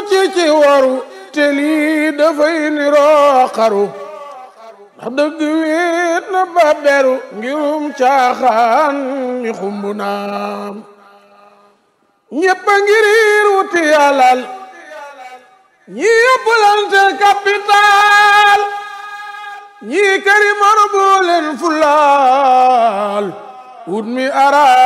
ci waru te lii dafay niroo xaru ndax dëgg wéet na ba beru ngirum caaxaan mi xumbu naam ñëpp a ngiriir wuti alal ñi ëppalante capital ñi këri manu boo leen fulaal wut mi ara